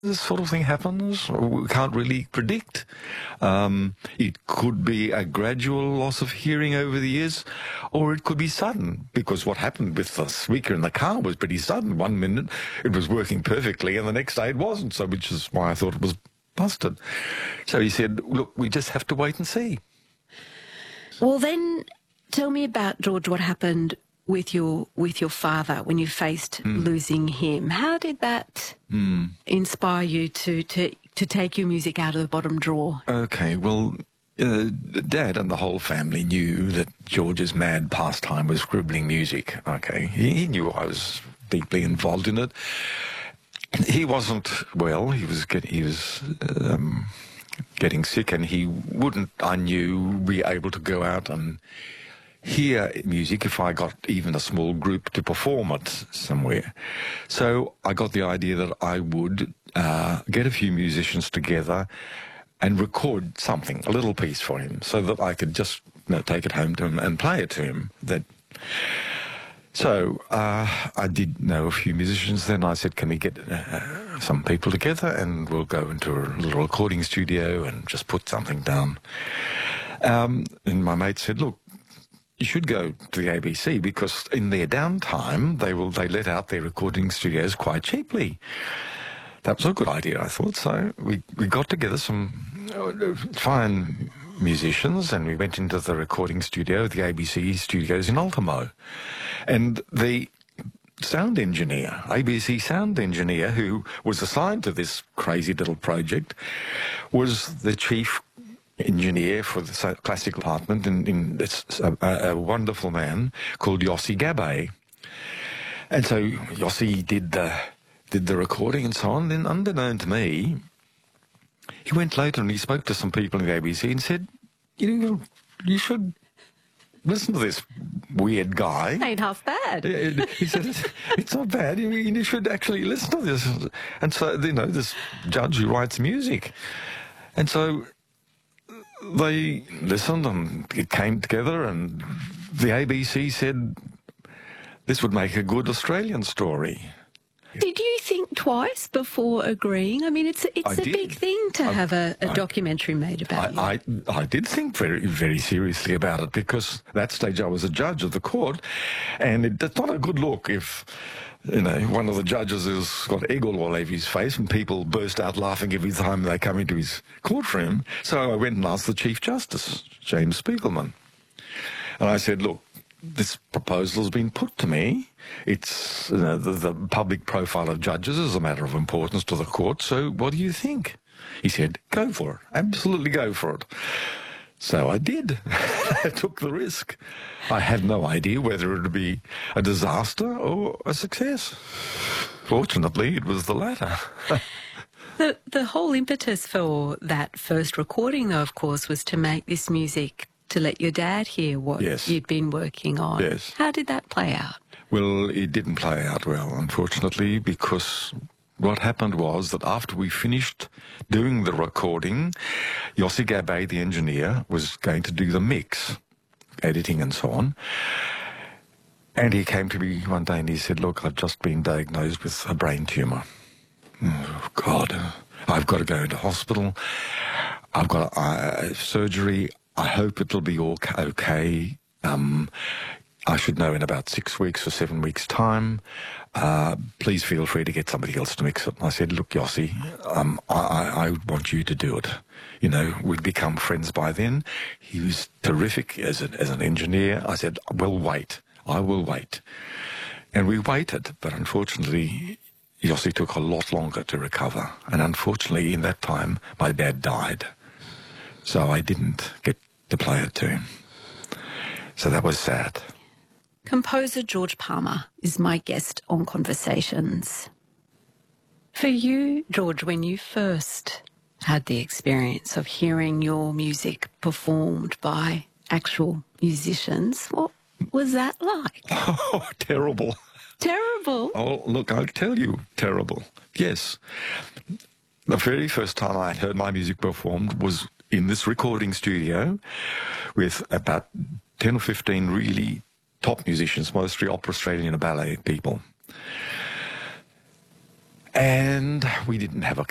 this sort of thing happens. We can't really predict. It could be a gradual loss of hearing over the years, or it could be sudden, because what happened with the speaker in the car was pretty sudden. 1 minute it was working perfectly, and the next day it wasn't, so which is why I thought it was busted. So he said, look, we just have to wait and see. Well, then tell me about, George, what happened with your father when you faced losing him. How did that inspire you to take your music out of the bottom drawer? Okay, well, Dad and the whole family knew that George's mad pastime was scribbling music. Okay, he knew I was deeply involved in it. He wasn't well. He was getting sick, and he wouldn't, I knew, be able to go out and hear music if I got even a small group to perform it somewhere. So I got the idea that I would get a few musicians together and record something, a little piece for him, so that I could just take it home to him and play it to him. So I did know a few musicians then. I said, can we get some people together and we'll go into a little recording studio and just put something down. And my mate said, look, you should go to the ABC, because in their downtime they let out their recording studios quite cheaply. That was a good idea, I thought. So we got together some fine musicians and we went into the recording studio, the ABC studios in Ultimo. And the sound engineer, ABC sound engineer, who was assigned to this crazy little project, was the chief engineer for the classical department in a wonderful man called Yossi Gabay. And so Yossi did the recording and so on. Then, unbeknown to me, he went later and he spoke to some people in the ABC and said, you should listen to this weird guy. Ain't half bad. He said, it's not bad. You should actually listen to this. And so, this judge who writes music. And so they listened and it came together, and the ABC said this would make a good Australian story. Did you think twice before agreeing? I mean, it's a big thing to have a documentary made about you. I did think very, very seriously about it, because at that stage I was a judge of the court, and it's not a good look if one of the judges has got egg all over his face and people burst out laughing every time they come into his courtroom. So I went and asked the Chief Justice, James Spiegelman. And I said, look, this proposal has been put to me. It's the public profile of judges is a matter of importance to the court, so what do you think? He said, go for it. Absolutely go for it. So I did. I took the risk. I had no idea whether it would be a disaster or a success. Fortunately, it was the latter. The whole impetus for that first recording, though, of course, was to make this music to let your dad hear what you'd been working on. Yes. How did that play out? Well, it didn't play out well, unfortunately, because what happened was that after we finished doing the recording, Yossi Gabay, the engineer, was going to do the mix, editing and so on. And he came to me one day and he said, look, I've just been diagnosed with a brain tumour. Oh, God, I've got to go into hospital. I've got surgery. I hope it'll be all okay. I should know in about 6 weeks or 7 weeks' time. Please feel free to get somebody else to mix it. And I said, look, Yossi, I want you to do it. We'd become friends by then. He was terrific as an engineer. I said, we'll wait. I will wait. And we waited, but unfortunately, Yossi took a lot longer to recover. And unfortunately, in that time, my dad died. So I didn't get to play it to him. So that was sad. Composer George Palmer is my guest on Conversations. For you, George, when you first had the experience of hearing your music performed by actual musicians, what was that like? Oh, terrible. Terrible? Oh, look, I'll tell you, terrible. Yes. The very first time I heard my music performed was in this recording studio with about 10 or 15 really top musicians, mostly opera, Australian and ballet people. And we didn't have a